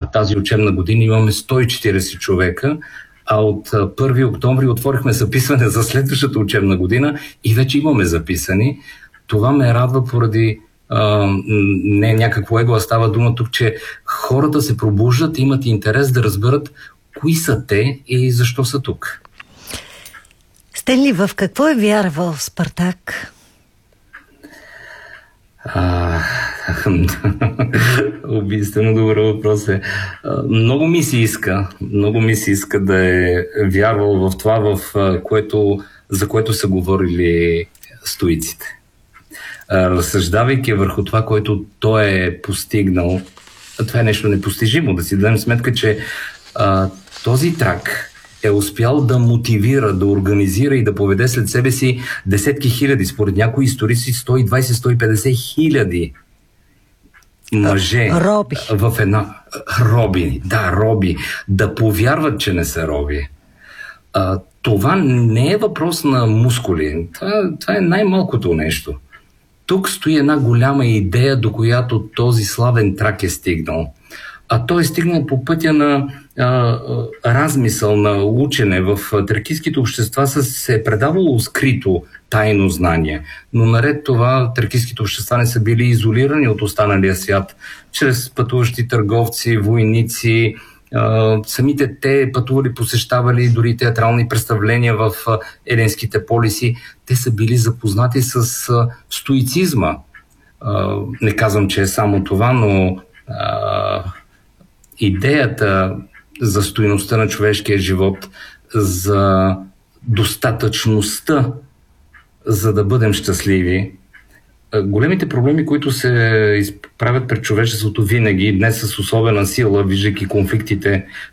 тази учебна година имаме 140 човека, а от 1 октомври отворихме записване за следващата учебна година и вече имаме записани. Това ме радва поради не някакво его, а става дума тук, че хората се пробуждат и имат интерес да разберат кои са те и защо са тук. Стенли, в какво е вярвал Спартак? Убийствено добър въпрос е. Много ми се иска да е вярвал в това, за което са говорили стоиците. Разсъждавайки върху това, което той е постигнал, това е нещо непостижимо. Да си дадем сметка, че този Трак е успял да мотивира, да организира и да поведе след себе си десетки хиляди, според някои историци 120-150 хиляди мъже в една роби, да повярват, че не са роби. Това не е въпрос на мускули. Това е най-малкото нещо. Тук стои една голяма идея, до която този славен Трак е стигнал. А той е стигнал по пътя на размисъл, на учене. В тракийските общества се е предавало скрито тайно знание. Но наред това тракийските общества не са били изолирани от останалия свят. Чрез пътуващи търговци, войници, самите те пътували, посещавали дори театрални представления в еленските полиси. Те са били запознати с стоицизма. Не казвам, че е само това, но идеята за стойността на човешкия живот, за достатъчността, за да бъдем щастливи. Големите проблеми, които се изправят пред човечеството винаги, днес с особена сила, виждайки конфликтите